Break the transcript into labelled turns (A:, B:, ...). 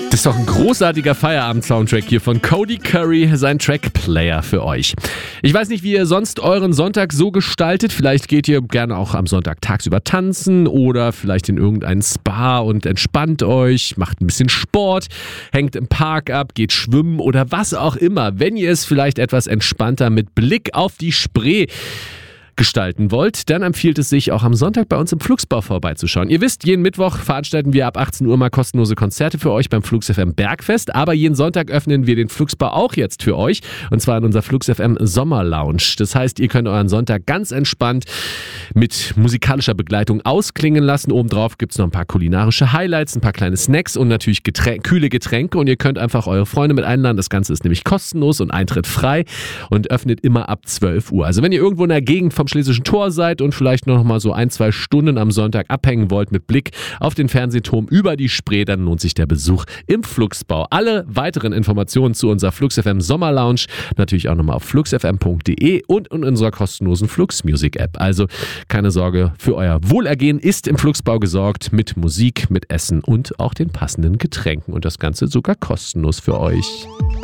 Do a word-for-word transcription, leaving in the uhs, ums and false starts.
A: Das ist doch ein großartiger Feierabend-Soundtrack hier von Cody Curry, sein Track-Player für euch. Ich weiß nicht, wie ihr sonst euren Sonntag so gestaltet. Vielleicht geht ihr gerne auch am Sonntag tagsüber tanzen oder vielleicht in irgendein Spa und entspannt euch, macht ein bisschen Sport, hängt im Park ab, geht schwimmen oder was auch immer. Wenn ihr es vielleicht etwas entspannter mit Blick auf die Spree gestalten wollt, dann empfiehlt es sich auch am Sonntag bei uns im Flugsbau vorbeizuschauen. Ihr wisst, jeden Mittwoch veranstalten wir ab achtzehn Uhr mal kostenlose Konzerte für euch beim Flux F M Bergfest, aber jeden Sonntag öffnen wir den Flugsbau auch jetzt für euch und zwar in unserer Flux F M Sommer Lounge. Das heißt, ihr könnt euren Sonntag ganz entspannt mit musikalischer Begleitung ausklingen lassen. Obendrauf gibt es noch ein paar kulinarische Highlights, ein paar kleine Snacks und natürlich Geträn- kühle Getränke und ihr könnt einfach eure Freunde mit einladen. Das Ganze ist nämlich kostenlos und Eintritt frei und öffnet immer ab zwölf Uhr. Also wenn ihr irgendwo in der Gegend vom Schlesischen Tor seid und vielleicht noch mal so ein, zwei Stunden am Sonntag abhängen wollt mit Blick auf den Fernsehturm über die Spree, dann lohnt sich der Besuch im Flugsbau. Alle weiteren Informationen zu unserer Flux F M Sommer Lounge natürlich auch nochmal auf flux f m punkt d e und in unserer kostenlosen Flux Music App. Also keine Sorge, für euer Wohlergehen ist im Flugsbau gesorgt mit Musik, mit Essen und auch den passenden Getränken und das Ganze sogar kostenlos für euch.